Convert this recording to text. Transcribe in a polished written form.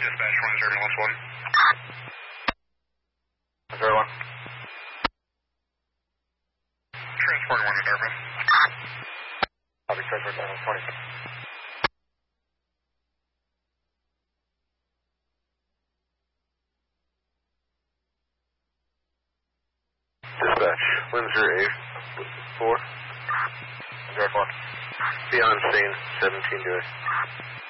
Dispatch 10 1. 01. Transport 1 to Dartmouth. Copy, Transport 20. Dispatch, Windsor A4. Direct 1. Be on scene, 17 to